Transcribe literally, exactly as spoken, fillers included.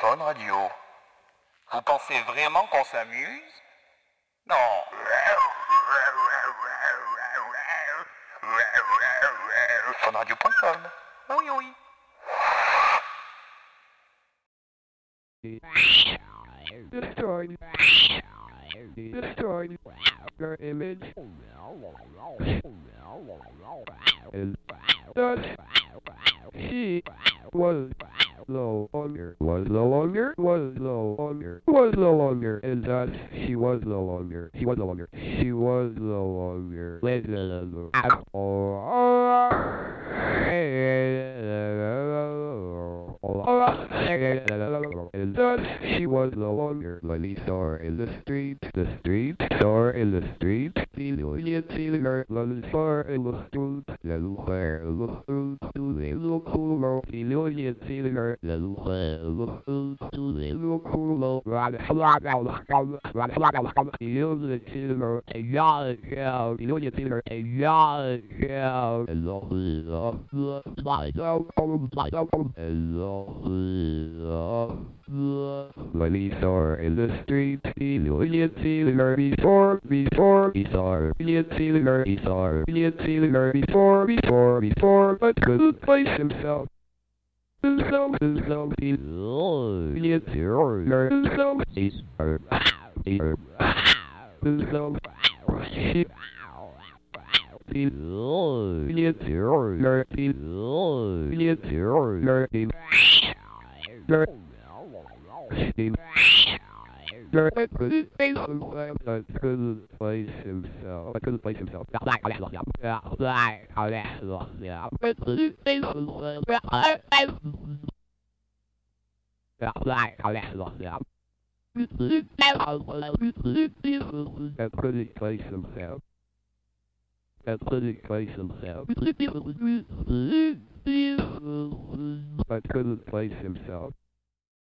Fun Radio. Vous pensez vraiment qu'on s'amuse? Non. funradio point com. Oui, oui. Destroy. Destroy your image. And thus she was no longer, was no longer, was no longer, was no longer, and thus she was no longer, she was no longer, she was no longer, let and thus she was no longer. Lily saw in the street, the street, saw in the street, the million sailor, Lily saw in the street, the lugar, the street, to the local, the million sailor, the lugar, the street, to the local, run, run, run, run, run, run, the million sailor, a yard, the million sailor, a yard, and the Lily saw her in the street, the million sailor before, before, he saw her, million sailor, he saw her, million sailor before, before, before, but couldn't place himself. Himself, himself, he, million sailor, himself, he's her, he's her, himself, she, the million sailor, the million sailor, the Steve I couldn't place himself. I couldn't place himself. I couldn't place himself. I couldn't place himself. I couldn't place himself. I couldn't place himself. I couldn't place himself.